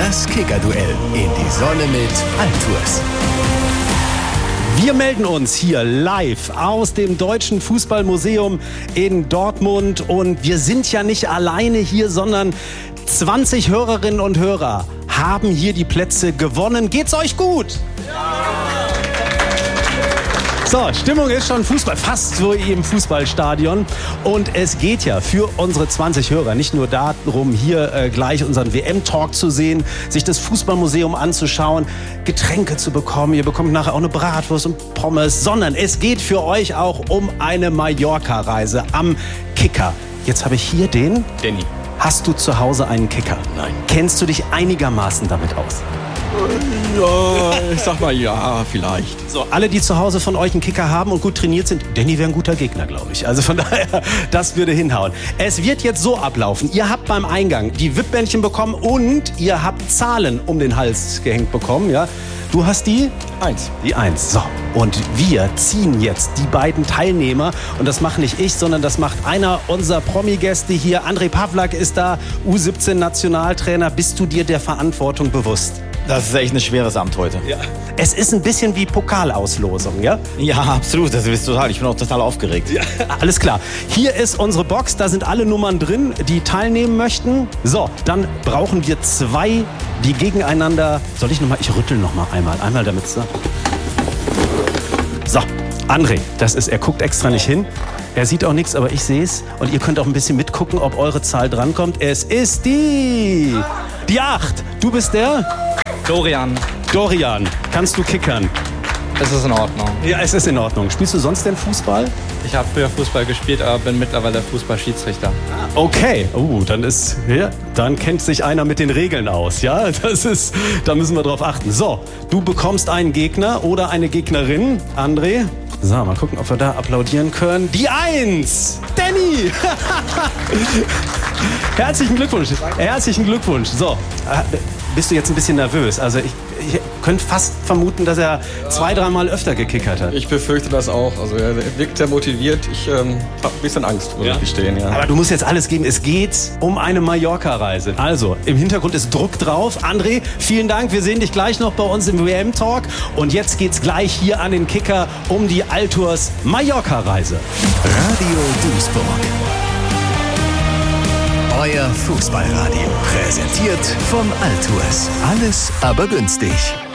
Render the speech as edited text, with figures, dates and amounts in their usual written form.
Das Kicker-Duell in die Sonne mit Altours. Wir melden uns hier live aus dem Deutschen Fußballmuseum in Dortmund. Und wir sind ja nicht alleine hier, sondern 20 Hörerinnen und Hörer haben hier die Plätze gewonnen. Geht's euch gut? Ja! So, Stimmung ist schon Fußball, fast so im Fußballstadion. Und es geht ja für unsere 20 Hörer nicht nur darum, hier gleich unseren WM-Talk zu sehen, sich das Fußballmuseum anzuschauen, Getränke zu bekommen. Ihr bekommt nachher auch eine Bratwurst und Pommes, sondern es geht für euch auch um eine Mallorca-Reise am Kicker. Jetzt habe ich hier den Danny. Hast du zu Hause einen Kicker? Nein. Kennst du dich einigermaßen damit aus? Ja, ich sag mal ja, vielleicht. So, alle, die zu Hause von euch einen Kicker haben und gut trainiert sind, Danny wäre ein guter Gegner, glaube ich. Also von daher, das würde hinhauen. Es wird jetzt so ablaufen. Ihr habt beim Eingang die VIP-Bändchen bekommen und ihr habt Zahlen um den Hals gehängt bekommen. Ja? Du hast die? 1. Die 1. So, und wir ziehen jetzt die beiden Teilnehmer. Und das mache nicht ich, sondern das macht einer unserer Promi-Gäste hier. Andrej Pavlak ist da, U17-Nationaltrainer. Bist du dir der Verantwortung bewusst? Das ist echt ein schweres Amt heute. Ja. Es ist ein bisschen wie Pokalauslosung, ja? Ja, absolut. Das ist total. Ich bin auch total aufgeregt. Ja. Alles klar. Hier ist unsere Box. Da sind alle Nummern drin, die teilnehmen möchten. So, dann brauchen wir 2, die gegeneinander... Soll ich nochmal? Ich rüttel nochmal einmal. Einmal damit. So, Andrej, er guckt extra nicht hin. Er sieht auch nichts, aber ich sehe es. Und ihr könnt auch ein bisschen mitgucken, ob eure Zahl drankommt. Es ist die 8. Du bist der? Dorian, kannst du kickern? Es ist in Ordnung. Ja, es ist in Ordnung. Spielst du sonst denn Fußball? Ich habe früher Fußball gespielt, aber bin mittlerweile Fußballschiedsrichter. Okay, dann kennt sich einer mit den Regeln aus, ja? Da müssen wir drauf achten. So, du bekommst einen Gegner oder eine Gegnerin, Andrej. So, mal gucken, ob wir da applaudieren können. Die 1! Danny! Herzlichen Glückwunsch. Herzlichen Glückwunsch. So, bist du jetzt ein bisschen nervös? Also ich könnte fast vermuten, dass er 2-3 Mal öfter gekickert hat. Ich befürchte das auch. Also er wirkt sehr motiviert. Ich habe ein bisschen Angst, muss ich gestehen. Ja. Aber du musst jetzt alles geben. Es geht um eine Mallorca-Reise. Also, im Hintergrund ist Druck drauf. Andrej, vielen Dank. Wir sehen dich gleich noch bei uns im WM-Talk. Und jetzt geht's gleich hier an den Kicker um die Altours Mallorca-Reise. Radio Duisburg. Euer Fußballradio. Präsentiert von Altours. Alles aber günstig.